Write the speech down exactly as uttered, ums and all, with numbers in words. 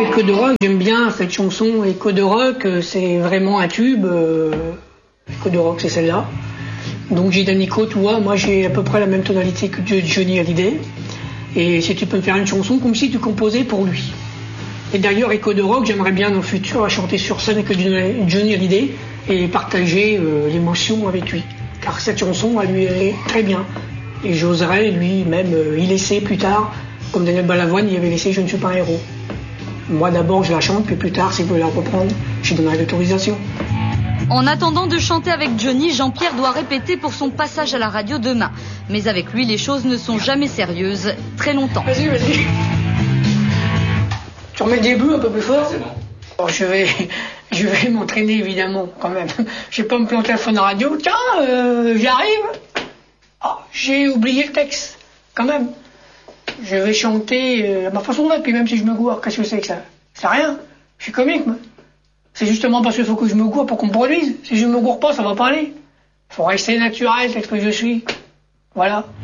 Écho de rock, j'aime bien cette chanson. Écho de rock, c'est vraiment un tube. Euh, Écho de rock, c'est celle-là. Donc j'ai dit Nico, tu vois, moi j'ai à peu près la même tonalité que Johnny Hallyday. Et si tu peux me faire une chanson comme si tu composais pour lui. Et d'ailleurs, Écho de rock, j'aimerais bien dans le futur chanter sur scène avec Johnny Hallyday et partager euh, l'émotion avec lui. Car cette chanson, elle lui est très bien. Et j'oserais lui-même euh, y laisser plus tard, comme Daniel Balavoine y avait laissé Je ne suis pas un héros. Moi d'abord je la chante, puis plus tard, s'il veut la reprendre, je donnerai l'autorisation. En attendant de chanter avec Johnny, Jean-Pierre doit répéter pour son passage à la radio demain. Mais avec lui, les choses ne sont jamais sérieuses, très longtemps. Vas-y, vas-y. Tu remets le début un peu plus fort. C'est bon. Bon, je vais, je vais m'entraîner évidemment quand même. Je vais pas me planter à fond de radio. Tiens, euh, j'arrive. Oh, j'ai oublié le texte, quand même. Je vais chanter euh, à ma façon là, puis même si je me gourre, qu'est-ce que c'est que ça? C'est rien. Je suis comique, moi. C'est justement parce qu'il faut que je me gourre pour qu'on me produise. Si je me gourre pas, ça va pas aller. Faut rester naturel, tel que je suis. Voilà.